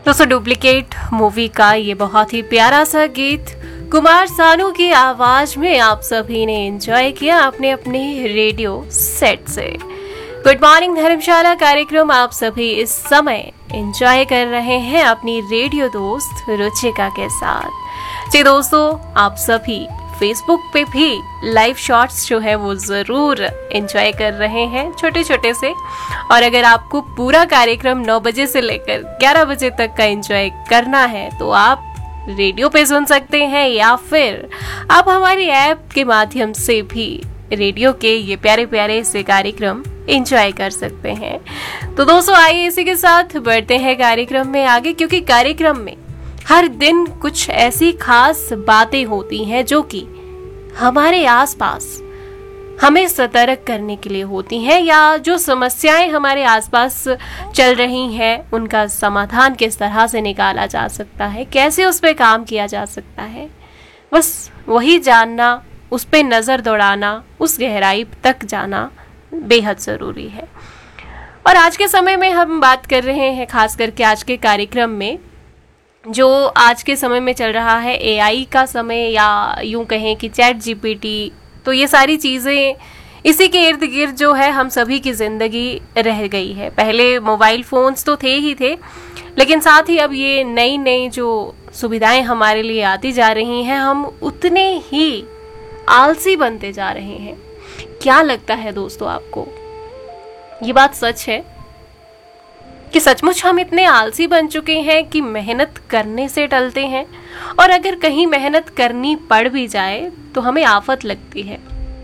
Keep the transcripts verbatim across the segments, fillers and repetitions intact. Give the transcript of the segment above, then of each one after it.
दोस्तों duplicate movie का ये बहुत ही प्यारा सा गीत कुमार सानू की आवाज में आप सभी ने एंजॉय किया अपने अपने रेडियो सेट से। गुड मॉर्निंग धर्मशाला कार्यक्रम आप सभी इस समय एंजॉय कर रहे हैं अपनी रेडियो दोस्त रुचिका के साथ। जी दोस्तों, आप सभी फेसबुक पे भी लाइव शॉट्स जो है वो ज़रूर एंजॉय कर रहे हैं छोटे छोटे से। और अगर आपको पूरा कार्यक्रम नौ बजे से लेकर ग्यारह बजे तक का एंजॉय करना है तो आप रेडियो पे सुन सकते हैं या फिर आप हमारी ऐप के माध्यम से भी रेडियो के ये प्यारे प्यारे से कार्यक्रम एंजॉय कर सकते हैं। तो दोस्तों आइए इसी के साथ बढ़ते हैं कार्यक्रम में आगे, क्योंकि कार्यक्रम में हर दिन कुछ ऐसी खास बातें होती हैं जो कि हमारे आसपास हमें सतर्क करने के लिए होती हैं, या जो समस्याएं हमारे आसपास चल रही हैं उनका समाधान किस तरह से निकाला जा सकता है, कैसे उस पर काम किया जा सकता है, बस वही जानना, उस पर नज़र दौड़ाना, उस गहराई तक जाना बेहद ज़रूरी है। और आज के समय में हम बात कर रहे हैं, खास करके आज के कार्यक्रम में जो आज के समय में चल रहा है एआई का समय, या यूं कहें कि चैट जीपीटी, तो ये सारी चीज़ें इसी के इर्द गिर्द जो है हम सभी की ज़िंदगी रह गई है। पहले मोबाइल फ़ोन्स तो थे ही थे, लेकिन साथ ही अब ये नई नई जो सुविधाएं हमारे लिए आती जा रही हैं, हम उतने ही आलसी बनते जा रहे हैं। क्या लगता है दोस्तों आपको, ये बात सच है कि सचमुच हम इतने आलसी बन चुके हैं कि मेहनत करने से टलते हैं, और अगर कहीं मेहनत करनी पड़ भी जाए तो हमें आफत लगती है।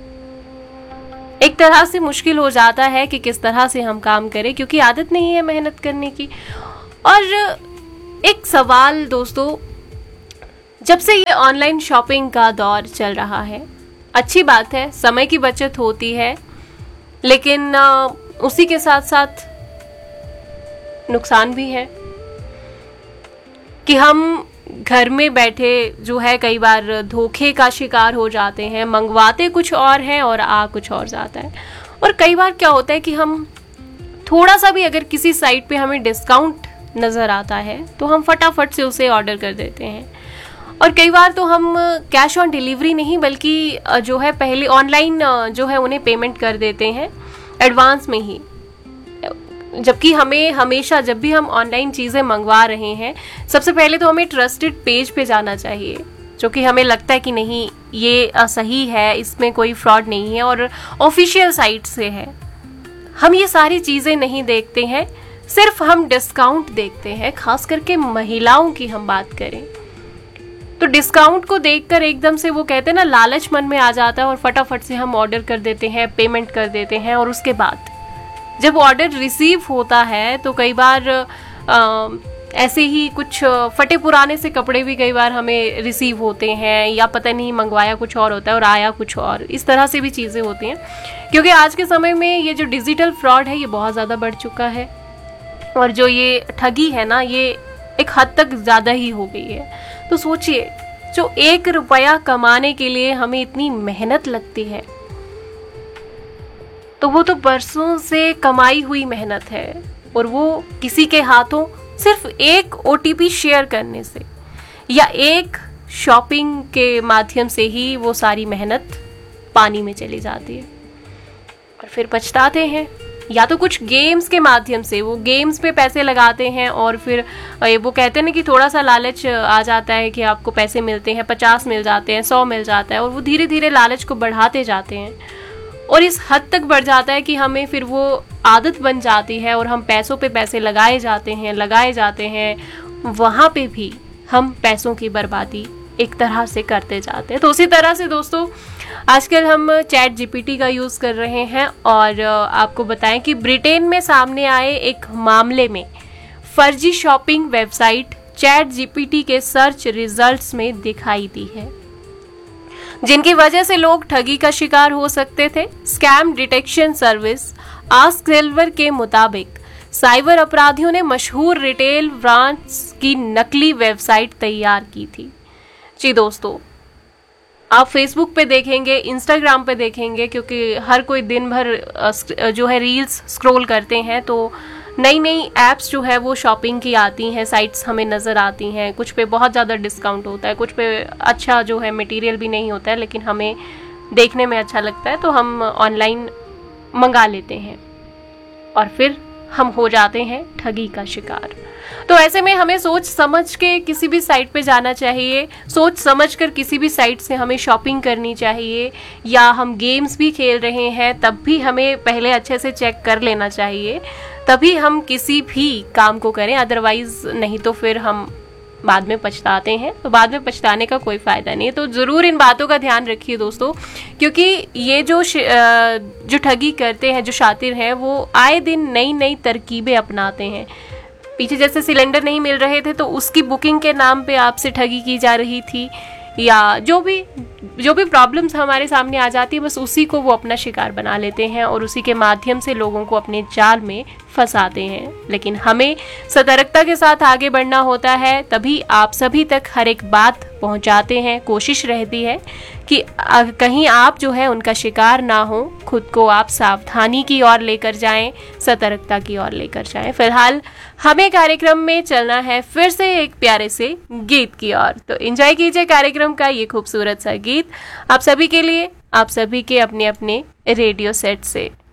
एक तरह से मुश्किल हो जाता है कि किस तरह से हम काम करें, क्योंकि आदत नहीं है मेहनत करने की। और एक सवाल दोस्तों, जब से ये ऑनलाइन शॉपिंग का दौर चल रहा है, अच्छी बात है, समय की बचत होती है, लेकिन उसी के साथ साथ नुकसान भी है कि हम घर में बैठे जो है कई बार धोखे का शिकार हो जाते हैं। मंगवाते कुछ और हैं और आ कुछ और जाता है। और कई बार क्या होता है कि हम थोड़ा सा भी अगर किसी साइट पे हमें डिस्काउंट नज़र आता है तो हम फटाफट से उसे ऑर्डर कर देते हैं। और कई बार तो हम कैश ऑन डिलीवरी नहीं बल्कि जो है पहले ऑनलाइन जो है उन्हें पेमेंट कर देते हैं एडवांस में ही, जबकि हमें हमेशा जब भी हम ऑनलाइन चीज़ें मंगवा रहे हैं सबसे पहले तो हमें ट्रस्टेड पेज पे जाना चाहिए, जो कि हमें लगता है कि नहीं ये सही है, इसमें कोई फ्रॉड नहीं है और ऑफिशियल साइट से है। हम ये सारी चीज़ें नहीं देखते हैं, सिर्फ हम डिस्काउंट देखते हैं। खास करके महिलाओं की हम बात करें तो डिस्काउंट को देखकर एकदम से वो कहते हैं ना, लालच मन में आ जाता है और फटाफट से हम ऑर्डर कर देते हैं, पेमेंट कर देते हैं। और उसके बाद जब ऑर्डर रिसीव होता है तो कई बार आ, ऐसे ही कुछ फटे पुराने से कपड़े भी कई बार हमें रिसीव होते हैं, या पता नहीं मंगवाया कुछ और होता है और आया कुछ और, इस तरह से भी चीज़ें होती हैं। क्योंकि आज के समय में ये जो डिजिटल फ्रॉड है ये बहुत ज़्यादा बढ़ चुका है, और जो ये ठगी है ना ये एक हद तक ज़्यादा ही हो गई है। तो सोचिए, जो एक रुपया कमाने के लिए हमें इतनी मेहनत लगती है, तो वो तो बरसों से कमाई हुई मेहनत है, और वो किसी के हाथों सिर्फ एक ओटीपी शेयर करने से या एक शॉपिंग के माध्यम से ही वो सारी मेहनत पानी में चली जाती है। और फिर पछताते हैं, या तो कुछ गेम्स के माध्यम से वो गेम्स पे पैसे लगाते हैं, और फिर वो कहते हैं ना कि थोड़ा सा लालच आ जाता है कि आपको पैसे मिलते हैं, पचास मिल जाते हैं, सौ मिल जाता है, और वो धीरे धीरे लालच को बढ़ाते जाते हैं, और इस हद तक बढ़ जाता है कि हमें फिर वो आदत बन जाती है और हम पैसों पे पैसे लगाए जाते हैं लगाए जाते हैं वहाँ पे भी हम पैसों की बर्बादी एक तरह से करते जाते हैं। तो उसी तरह से दोस्तों आजकल हम चैट जीपीटी का यूज़ कर रहे हैं, और आपको बताएं कि ब्रिटेन में सामने आए एक मामले में फर्जी शॉपिंग वेबसाइट चैट जीपीटी के सर्च रिजल्ट्स में दिखाई दी है, जिनकी वजह से लोग ठगी का शिकार हो सकते थे। Scam detection service ask silver के मुताबिक साइबर अपराधियों ने मशहूर रिटेल ब्रांड्स की नकली वेबसाइट तैयार की थी। जी दोस्तों, आप फेसबुक पे देखेंगे, इंस्टाग्राम पे देखेंगे, क्योंकि हर कोई दिन भर जो है रील्स स्क्रॉल करते हैं, तो नई नई ऐप्स जो है वो शॉपिंग की आती हैं, साइट्स हमें नज़र आती हैं, कुछ पे बहुत ज़्यादा डिस्काउंट होता है, कुछ पे अच्छा जो है मटेरियल भी नहीं होता है लेकिन हमें देखने में अच्छा लगता है तो हम ऑनलाइन मंगा लेते हैं और फिर हम हो जाते हैं ठगी का शिकार। तो ऐसे में हमें सोच समझ के किसी भी साइट पे जाना चाहिए, सोच समझ कर किसी भी साइट से हमें शॉपिंग करनी चाहिए, या हम गेम्स भी खेल रहे हैं तब भी हमें पहले अच्छे से चेक कर लेना चाहिए, तभी हम किसी भी काम को करें, अदरवाइज नहीं तो फिर हम बाद में पछताते हैं, तो बाद में पछताने का कोई फ़ायदा नहीं है। तो ज़रूर इन बातों का ध्यान रखिए दोस्तों, क्योंकि ये जो जो ठगी करते हैं, जो शातिर हैं, वो आए दिन नई नई तरकीबें अपनाते हैं। पीछे जैसे सिलेंडर नहीं मिल रहे थे तो उसकी बुकिंग के नाम पे आपसे ठगी की जा रही थी, या जो भी जो भी प्रॉब्लम्स हमारे सामने आ जाती है बस उसी को वो अपना शिकार बना लेते हैं और उसी के माध्यम से लोगों को अपने जाल में फंसाते हैं। लेकिन हमें सतर्कता के साथ आगे बढ़ना होता है, तभी आप सभी तक हर एक बात पहुंचाते हैं। कोशिश रहती है कि कहीं आप जो है उनका शिकार ना हो, खुद को आप सावधानी की ओर लेकर जाएं, सतर्कता की ओर लेकर जाएं। फिलहाल हमें कार्यक्रम में चलना है फिर से एक प्यारे से गीत की ओर, तो एंजॉय कीजिए कार्यक्रम का ये खूबसूरत सा गीत आप सभी के लिए, आप सभी के अपने अपने रेडियो सेट से।